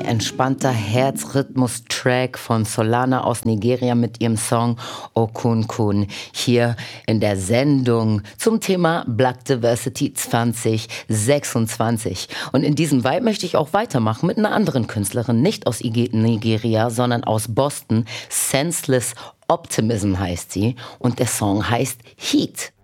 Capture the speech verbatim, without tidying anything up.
entspannter Herzrhythmus-Track von Solana aus Nigeria mit ihrem Song Okun Kun hier in der Sendung zum Thema Black Diversity zwanzig sechsundzwanzig. Und in diesem Vibe möchte ich auch weitermachen mit einer anderen Künstlerin, nicht aus Nigeria, sondern aus Boston. Senseless Optimism heißt sie und der Song heißt Heat.